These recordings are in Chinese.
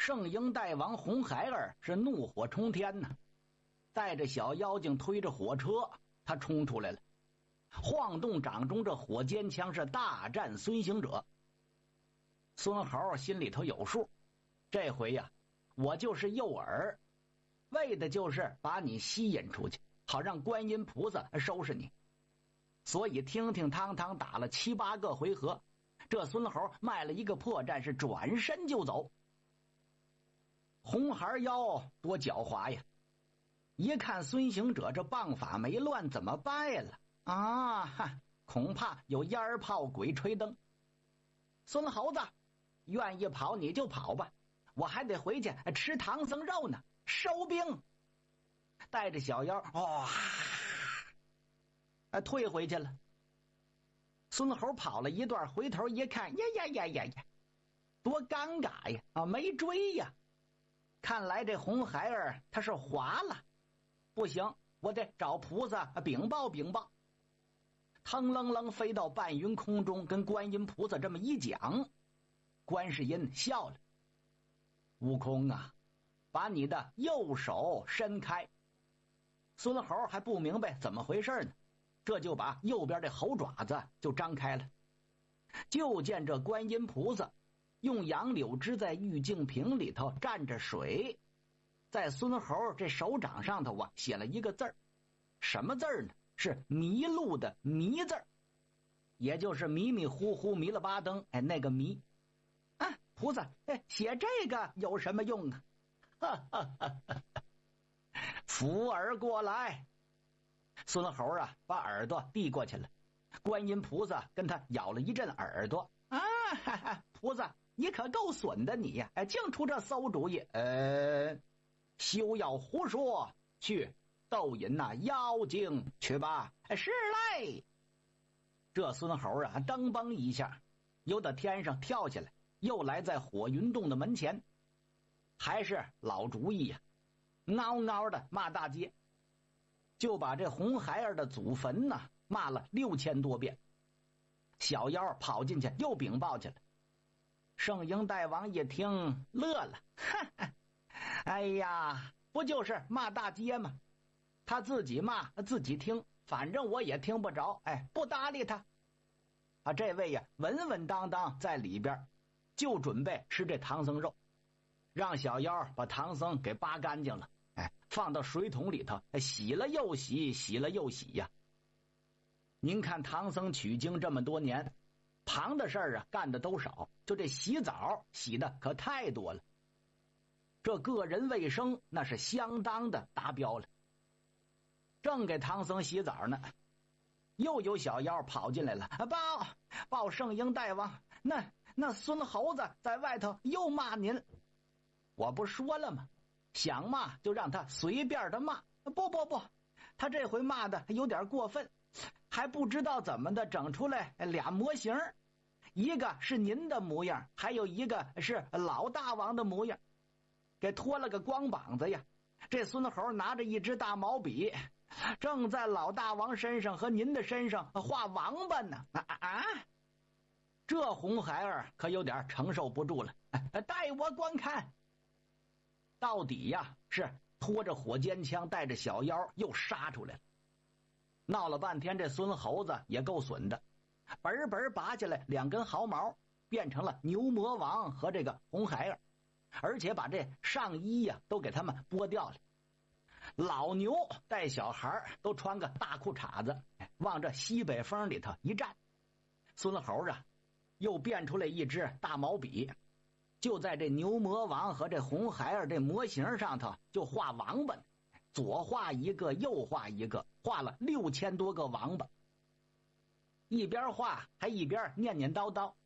圣婴大王红孩儿是怒火冲天呐，带着小妖精推着火车，他冲出来了。晃动掌中这火尖枪是大战孙行者。孙猴心里头有数，这回呀，我就是诱饵，为的就是把你吸引出去，好让观音菩萨收拾你。所以听听堂堂打了7、8个回合，这孙猴卖了一个破绽，是转身就走。红孩妖多狡猾呀！一看孙行者这棒法没乱，怎么败了啊？恐怕有烟炮鬼吹灯。孙猴子，愿意跑你就跑吧，我还得回去吃唐僧肉呢。收兵！带着小妖退回去了。孙猴跑了一段，回头一看，呀，多尴尬呀！没追呀。看来这红孩儿他是滑了，不行，我得找菩萨禀报禀报。腾楞楞飞到半云空中，跟观音菩萨这么一讲，观世音笑了：“悟空啊，把你的右手伸开。”孙猴还不明白怎么回事呢，这就把右边的猴爪子就张开了。就见这观音菩萨用杨柳枝在玉净瓶里头蘸着水，在孙猴这手掌上头写了一个字儿，什么字儿呢？是迷路的迷字儿，也就是迷迷糊糊迷了巴登那个迷。菩萨，写这个有什么用啊？扶耳过来。孙猴把耳朵递过去了，观音菩萨跟他咬了一阵耳朵。菩萨，你可够损的你呀！净出这馊主意。休要胡说，去逗引那妖精去吧。是嘞。这孙猴噔嘣一下由到天上跳下来，又来在火云洞的门前。还是老主意呀，嗷嗷的骂大街，就把这红孩儿的祖坟骂了6000多遍。小妖跑进去又禀报去了。圣婴大王一听乐了，哎呀，不就是骂大街吗？他自己骂自己听，反正我也听不着，不搭理他。这位呀稳稳当当在里边，就准备吃这唐僧肉，让小妖把唐僧给扒干净了，放到水桶里头洗了又洗，洗了又洗呀。您看唐僧取经这么多年，旁的事儿干的都少，就这洗澡洗的可太多了。这个人卫生那是相当的达标了。正给唐僧洗澡呢，又有小妖跑进来了，报圣婴大王，那孙猴子在外头又骂您。我不说了吗？想骂就让他随便的骂。不，他这回骂的有点过分，还不知道怎么的整出来俩模型，一个是您的模样，还有一个是老大王的模样，给脱了个光膀子呀。这孙猴拿着一支大毛笔，正在老大王身上和您的身上画王八呢。这红孩儿可有点承受不住了，带我观看。到底是拖着火尖枪带着小妖又杀出来了。闹了半天，这孙猴子也够损的，本拔下来2根毫毛，变成了牛魔王和这个红孩儿，而且把这上衣都给他们剥掉了。老牛带小孩都穿个大裤衩子，往这西北风里头一站。孙猴又变出来一支大毛笔，就在这牛魔王和这红孩儿这模型上头就画王八，左画一个右画一个，画了6000多个王八。一边画还一边念念叨叨，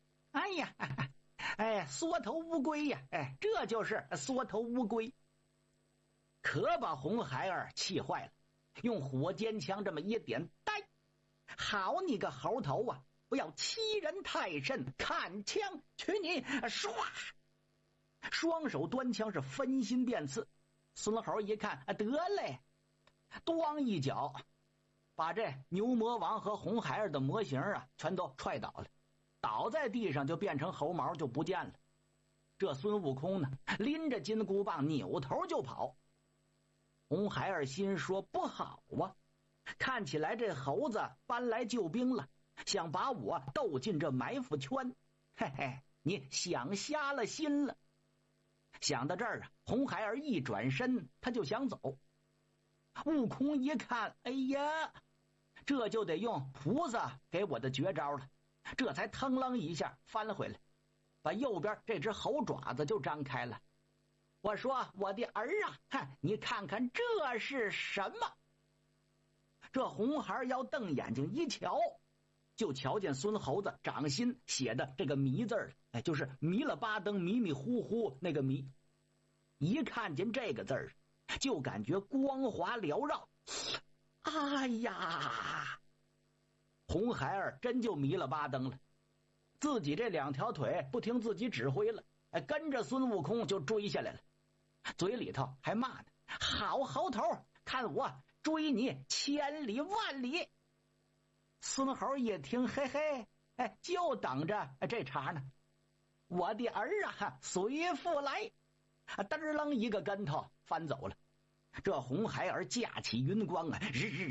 缩头乌龟呀，这就是缩头乌龟。可把红孩儿气坏了，用火尖枪这么一点，呆，好你个猴头啊，不要欺人太甚，看枪取你！唰，双手端枪是分心便刺。孙猴一看得嘞，咣一脚把这牛魔王和红孩儿的模型全都踹倒了，倒在地上就变成猴毛就不见了。 这孙悟空呢，拎着金箍棒扭头就跑。红孩儿心说不好啊，看起来这猴子搬来救兵了，想把我斗进这埋伏圈。嘿嘿，你想瞎了心了。想到这儿啊，红孩儿一转身，他就想走。悟空一看，哎呀，这就得用菩萨给我的绝招了，这才腾楞一下翻回来，把右边这只猴爪子就张开了。我说我的儿啊，你看看这是什么？这红孩要瞪眼睛一瞧，就瞧见孙猴子掌心写的这个迷字了，就是迷了巴登迷迷糊糊那个迷。一看见这个字儿，就感觉光华缭绕。哎呀，红孩儿真就迷了巴登了，自己这2条腿不听自己指挥了，跟着孙悟空就追下来了，嘴里头还骂呢：好猴头，看我追你千里万里。孙猴一听，嘿嘿，就等着这茬呢。我的儿啊，随父来！嘚楞一个跟头翻走了。这红孩儿架起云光啊，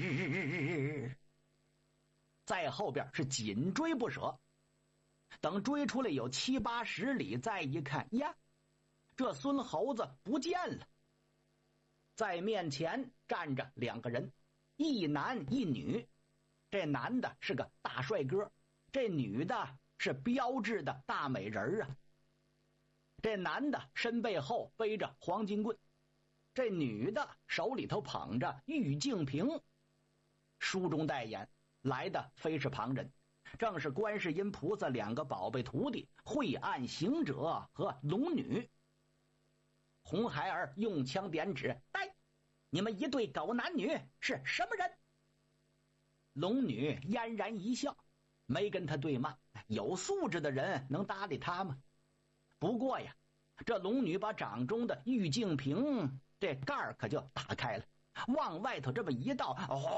在后边是紧追不舍。等追出来有7、80里，再一看呀，这孙猴子不见了。在面前站着2个人，一男一女。这男的是个大帅哥，这女的是标致的大美人啊。这男的身背后背着黄金棍，这女的手里头捧着玉净瓶。书中代言，来的非是旁人，正是观世音菩萨2个宝贝徒弟晦暗行者和龙女。红孩儿用枪点指：呆，你们一对狗男女是什么人？龙女嫣然一笑，没跟他对骂，有素质的人能搭理他吗？不过呀，这龙女把掌中的玉净瓶这盖儿可就打开了，往外头这么一倒，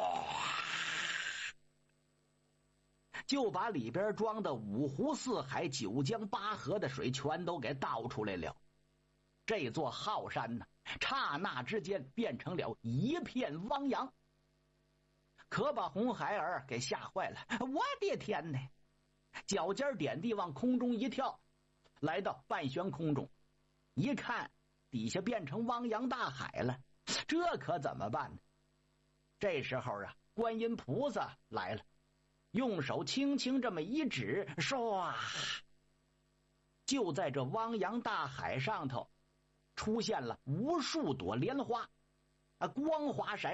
就把里边装的5湖4海9江8河的水全都给倒出来了。这座浩山呢，刹那之间变成了一片汪洋，可把红孩儿给吓坏了。我的天哪！脚尖点地往空中一跳，来到半悬空中，一看底下变成汪洋大海了，这可怎么办呢？这时候啊，观音菩萨来了，用手轻轻这么一指，唰，就在这汪洋大海上头出现了无数朵莲花，光华闪